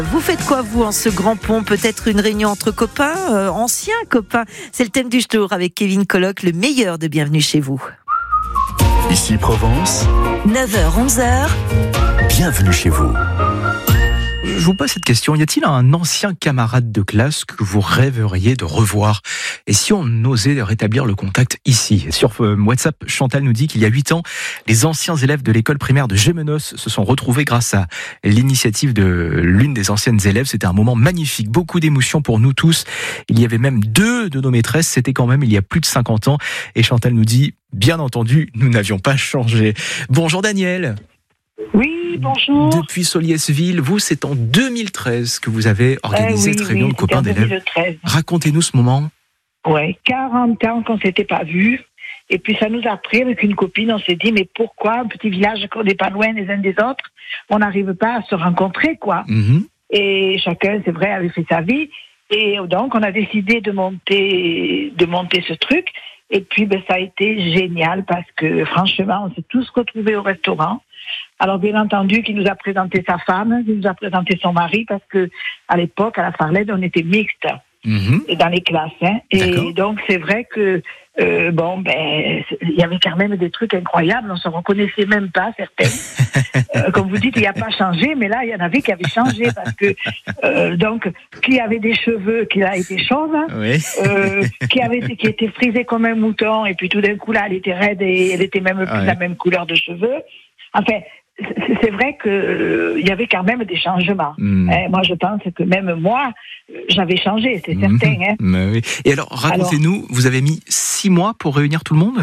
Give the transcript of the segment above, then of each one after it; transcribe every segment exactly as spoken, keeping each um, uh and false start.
Vous faites quoi, vous, en ce grand pont? Peut-être une réunion entre copains, euh, anciens copains? C'est le thème du jour avec Kevin Colloque, le meilleur de Bienvenue chez vous. Ici Provence, neuf heures onze heures. Bienvenue chez vous. Je vous pose cette question, y a-t-il un ancien camarade de classe que vous rêveriez de revoir? Et si on osait rétablir le contact ici? Sur WhatsApp, Chantal nous dit qu'il y a huit ans, les anciens élèves de l'école primaire de Gémenos se sont retrouvés grâce à l'initiative de l'une des anciennes élèves. C'était un moment magnifique, beaucoup d'émotions pour nous tous. Il y avait même deux de nos maîtresses, c'était quand même il y a plus de cinquante ans. Et Chantal nous dit, bien entendu, nous n'avions pas changé. Bonjour Daniel. Oui, bonjour. Depuis Soliès-Ville, vous, c'est en deux mille treize que vous avez organisé euh, oui, cette réunion oui, de copains d'élèves. deux mille treize. Racontez-nous ce moment. Ouais, quarante ans qu'on ne s'était pas vus. Et puis ça nous a pris avec une copine, on s'est dit, mais pourquoi un petit village qu'on n'est pas loin les uns des autres, on n'arrive pas à se rencontrer, quoi. Mm-hmm. Et chacun, c'est vrai, avait fait sa vie. Et donc, on a décidé de monter, de monter ce truc. Et puis, ben, ça a été génial parce que, franchement, on s'est tous retrouvés au restaurant. Alors, bien entendu, qu'il nous a présenté sa femme, qu'il nous a présenté son mari, parce que à l'époque, à la Farlède, on était mixtes mmh. dans les classes. Hein. Et D'accord. donc, c'est vrai que, euh, bon, ben, il y avait quand même des trucs incroyables. On se reconnaissait même pas, certains. euh, comme vous dites, il n'y a pas changé, mais là, il y en avait qui avaient changé parce que, euh, donc, qui avait des cheveux, qui a été chauve, oui. euh, qui avait, qui était frisé comme un mouton, et puis tout d'un coup, là, elle était raide et elle était même plus ouais. la même couleur de cheveux. Enfin, c'est vrai qu'il euh, y avait quand même des changements. Mmh. Hein, moi, je pense que même moi, j'avais changé, c'est mmh. certain. Hein. Mais oui. Et alors, racontez-nous, alors, vous avez mis six mois pour réunir tout le monde ?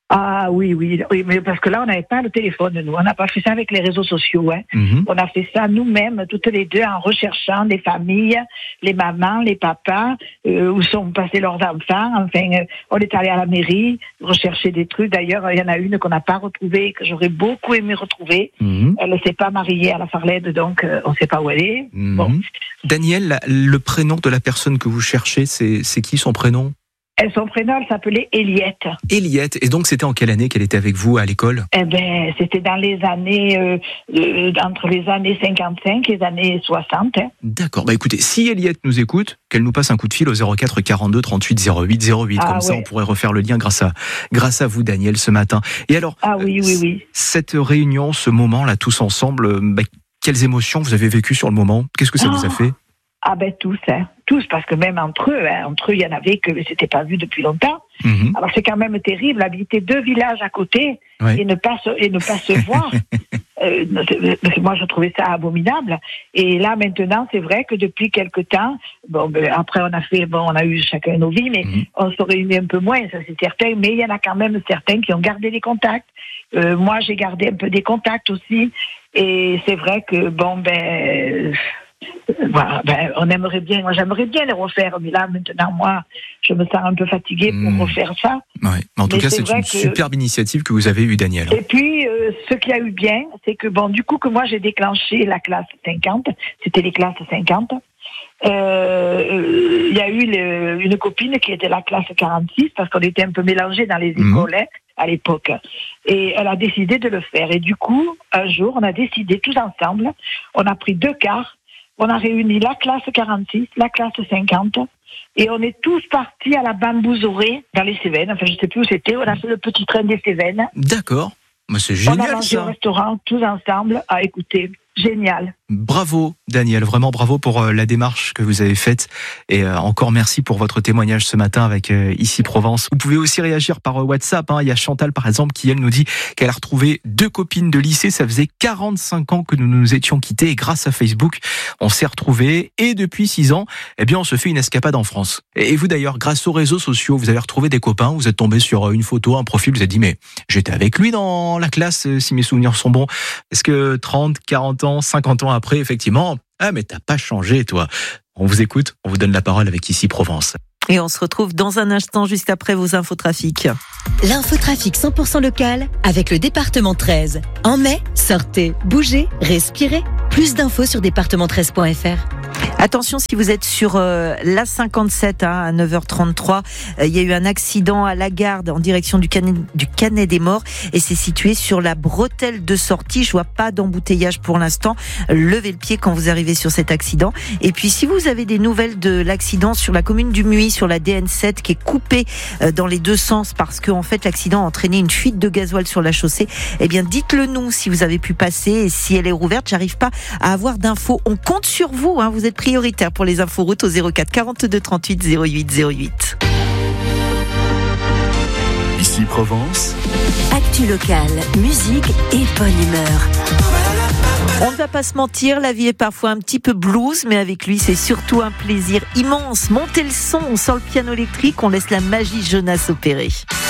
Ah oui, oui, oui, mais parce que là, on n'avait pas le téléphone, nous. On n'a pas fait ça avec les réseaux sociaux. Hein. Mm-hmm. On a fait ça nous-mêmes, toutes les deux, en recherchant les familles, les mamans, les papas, euh, où sont passés leurs enfants. Enfin, euh, on est allé à la mairie rechercher des trucs. D'ailleurs, il y en a une qu'on n'a pas retrouvée, que j'aurais beaucoup aimé retrouver. Mm-hmm. Elle ne s'est pas mariée à la Farlède, donc euh, on ne sait pas où elle est. Mm-hmm. Bon. Daniel, le prénom de la personne que vous cherchez, c'est, c'est qui son prénom ? Son prénom, elle s'appelait Eliette. Eliette. Et donc, c'était en quelle année qu'elle était avec vous à l'école ? Eh ben, c'était dans les années, euh, euh, entre les années cinquante-cinq et les années soixante. Hein. D'accord. Bah écoutez, si Eliette nous écoute, qu'elle nous passe un coup de fil au zéro quatre quarante-deux trente-huit zéro huit zéro huit. Ah, Comme ouais. ça, on pourrait refaire le lien grâce à, grâce à vous, Daniel, ce matin. Et alors, ah, oui, oui, oui. cette réunion, ce moment-là, tous ensemble, bah, quelles émotions vous avez vécues sur le moment ? Qu'est-ce que ça oh. vous a fait ? Ah ben tous, hein. tous, parce que même entre eux, hein, entre eux, il y en avait que c'était pas vu depuis longtemps. Mmh. Alors c'est quand même terrible, habiter deux villages à côté oui. et ne pas se, et ne pas se voir. euh, moi, je trouvais ça abominable. Et là, maintenant, c'est vrai que depuis quelque temps, bon, ben, après on a fait, bon, on a eu chacun nos vies, mais mmh. on se réunit un peu moins, ça c'est certain. Mais il y en a quand même certains qui ont gardé des contacts. Euh, moi, j'ai gardé un peu des contacts aussi. Et c'est vrai que bon, ben. Voilà, ben, on aimerait bien, moi j'aimerais bien les refaire, mais là maintenant moi je me sens un peu fatiguée pour mmh. refaire ça. Ouais. En tout mais cas c'est, c'est une que... superbe initiative que vous avez eue, Daniel. Et puis euh, ce qui a eu bien, c'est que bon du coup que moi j'ai déclenché la classe cinquante, c'était les classes cinquante. Il euh, y a eu le, une copine qui était la classe quarante-six parce qu'on était un peu mélangés dans les écoles. Mmh. à l'époque. Et elle a décidé de le faire. Et du coup, un jour, on a décidé tous ensemble, on a pris deux quarts, on a réuni la classe quarante-six, la classe cinquante, et on est tous partis à la Bambouzouré, dans les Cévennes, enfin je ne sais plus où c'était, on a fait le petit train des Cévennes. D'accord, mais c'est génial ça. On a mangé ça. au restaurant, tous ensemble, à écouter. Génial. Bravo Daniel, vraiment bravo pour euh, la démarche que vous avez faite et euh, encore merci pour votre témoignage ce matin avec euh, Ici Provence. Vous pouvez aussi réagir par euh, WhatsApp, hein. Il y a Chantal par exemple qui elle nous dit qu'elle a retrouvé deux copines de lycée, ça faisait quarante-cinq ans que nous nous étions quittés et grâce à Facebook on s'est retrouvés et depuis six ans eh bien on se fait une escapade en France. Et vous d'ailleurs grâce aux réseaux sociaux vous avez retrouvé des copains, vous êtes tombé sur une photo, un profil, vous avez dit mais j'étais avec lui dans la classe si mes souvenirs sont bons. Est-ce que trente, quarante ans, cinquante ans après effectivement ah mais t'as pas changé toi. On vous écoute, on vous donne la parole avec Ici Provence. Et on se retrouve dans un instant juste après vos infotrafics. L'infotrafic cent pour cent local avec le département treize. En mai, sortez, bougez, respirez. Plus d'infos sur département treize point f r. Attention, si vous êtes sur euh, l'A cinquante-sept hein, à neuf heures trente-trois, euh, il y a eu un accident à la Garde en direction du Canet, du Canet des Morts et c'est situé sur la bretelle de sortie. Je vois pas d'embouteillage pour l'instant. Levez le pied quand vous arrivez sur cet accident. Et puis si vous avez des nouvelles de l'accident sur la commune du Muy, sur la D N sept qui est coupée euh, dans les deux sens parce que en fait l'accident a entraîné une fuite de gasoil sur la chaussée, eh bien dites-le nous si vous avez pu passer et si elle est rouverte. J'arrive pas à avoir d'infos. On compte sur vous, hein, vous êtes prioritaire pour les infos routes au zéro quatre quarante-deux trente-huit zéro huit zéro huit. Ici Provence. Actu locale, musique et bonne humeur. On ne va pas se mentir, la vie est parfois un petit peu blues, mais avec lui, c'est surtout un plaisir immense. Montez le son, on sent le piano électrique, on laisse la magie Jonas opérer.